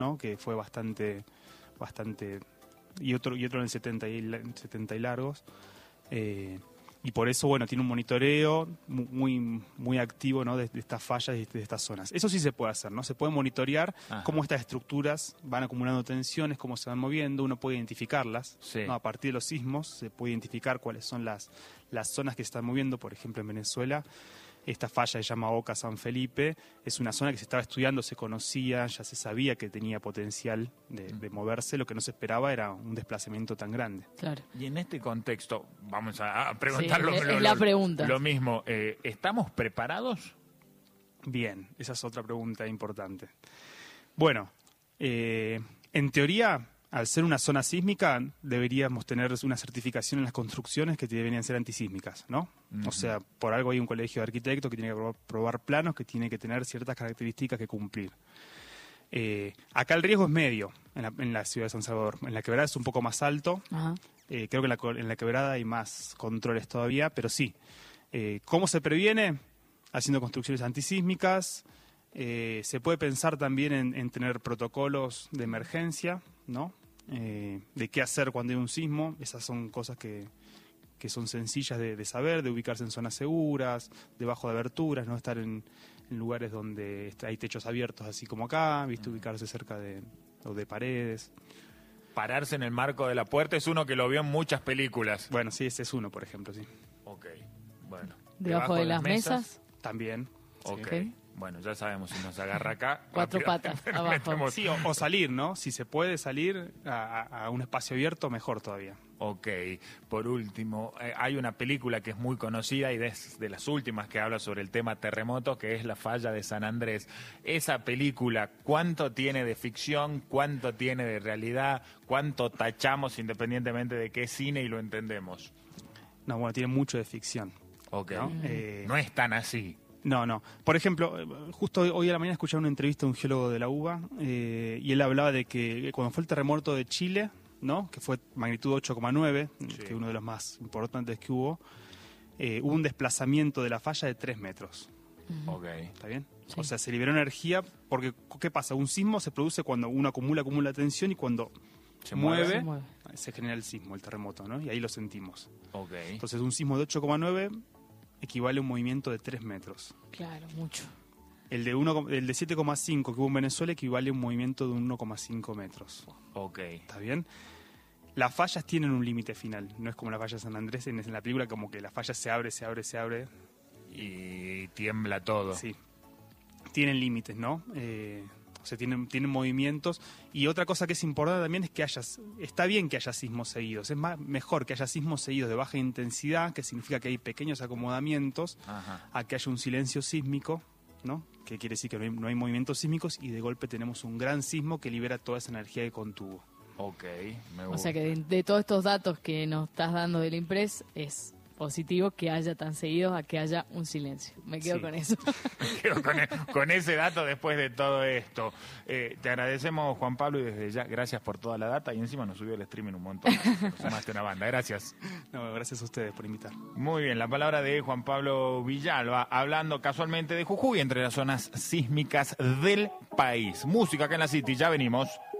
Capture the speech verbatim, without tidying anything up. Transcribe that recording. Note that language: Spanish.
¿no? Que fue bastante, bastante, y otro, y otro en el setenta y, setenta y largos. Eh, y por eso, bueno, tiene un monitoreo muy, muy activo, ¿no? de, de estas fallas y de, de estas zonas. Eso sí se puede hacer, ¿no? Se puede monitorear Ajá. cómo estas estructuras van acumulando tensiones, cómo se van moviendo, uno puede identificarlas, sí. ¿no? A partir de los sismos se puede identificar cuáles son las, las zonas que se están moviendo. Por ejemplo, en Venezuela, esta falla se llama Oca San Felipe, es una zona que se estaba estudiando, se conocía, ya se sabía que tenía potencial de, de moverse, lo que no se esperaba era un desplazamiento tan grande. Claro. Y en este contexto, vamos a preguntar sí, lo, es lo, la lo, pregunta. lo mismo, eh, ¿estamos preparados? Bien, esa es otra pregunta importante. Bueno, eh, en teoría, al ser una zona sísmica, deberíamos tener una certificación en las construcciones que deberían ser antisísmicas, ¿no? Uh-huh. O sea, por algo hay un colegio de arquitectos que tiene que probar, probar planos, que tiene que tener ciertas características que cumplir. Eh, acá el riesgo es medio en la, en la ciudad de San Salvador. En la quebrada es un poco más alto. Uh-huh. eh, creo que en la, en la quebrada hay más controles todavía, pero sí. Eh, ¿Cómo se previene? Haciendo construcciones antisísmicas. Eh, se puede pensar también en, en tener protocolos de emergencia, ¿no? Eh, de qué hacer cuando hay un sismo. Esas son cosas que, que son sencillas de, de saber, de ubicarse en zonas seguras, debajo de aberturas, no estar en, en lugares donde hay techos abiertos, así como acá, ¿viste? Ubicarse cerca de, o de paredes. Pararse en el marco de la puerta es uno que lo vio en muchas películas. Bueno, sí, ese es uno, por ejemplo, sí. Ok, bueno. ¿Debajo, ¿Debajo de, de las mesas? mesas? También. Ok. Sí. Bueno, ya sabemos, si nos agarra acá... Cuatro patas abajo. Sí, o, o salir, ¿no? Si se puede salir a, a un espacio abierto, mejor todavía. Ok. Por último, eh, hay una película que es muy conocida y de, de las últimas que habla sobre el tema terremoto, que es La Falla de San Andrés. Esa película, ¿cuánto tiene de ficción? ¿Cuánto tiene de realidad? ¿Cuánto tachamos independientemente de qué cine y lo entendemos? No, bueno, tiene mucho de ficción. Ok. ¿No? Eh... no es tan así. No, no. Por ejemplo, justo hoy a la mañana escuché una entrevista de un geólogo de la U B A eh, y él hablaba de que cuando fue el terremoto de Chile, ¿no? Que fue magnitud ocho coma nueve, sí. que es uno de los más importantes que hubo, eh, hubo un desplazamiento de la falla de tres metros. Uh-huh. Ok. ¿Está bien? Sí. O sea, se liberó energía porque, ¿qué pasa? Un sismo se produce cuando uno acumula, acumula tensión y cuando se mueve, se mueve, se genera el sismo, el terremoto, ¿no? Y ahí lo sentimos. Ok. Entonces, un sismo de ocho coma nueve... equivale a un movimiento de tres metros. Claro, mucho. El de, uno, el de siete coma cinco que hubo en Venezuela equivale a un movimiento de uno coma cinco metros. Ok. ¿Está bien? Las fallas tienen un límite final. No es como la falla de San Andrés. En, en la película como que la falla se abre, se abre, se abre. Y tiembla todo. Sí. Tienen límites, ¿no? Eh, o sea, tienen, tienen movimientos. Y otra cosa que es importante también es que haya... Está bien que haya sismos seguidos. Es más, mejor que haya sismos seguidos de baja intensidad, que significa que hay pequeños acomodamientos, Ajá. a que haya un silencio sísmico, ¿no? Que quiere decir que no hay, no hay movimientos sísmicos y de golpe tenemos un gran sismo que libera toda esa energía que contuvo. Ok, me gusta. O sea que de, de todos estos datos que nos estás dando del Impress, es positivo que haya tan seguidos a que haya un silencio. Me quedo sí. con eso. Me quedo con, el, con ese dato después de todo esto. Eh, te agradecemos, Juan Pablo, y desde ya gracias por toda la data y encima nos subió el streaming un montón. Nos sumaste una banda. Gracias. No, gracias a ustedes por invitar. Muy bien, la palabra de Juan Pablo Villalba, hablando casualmente de Jujuy, entre las zonas sísmicas del país. Música acá en la City, ya venimos.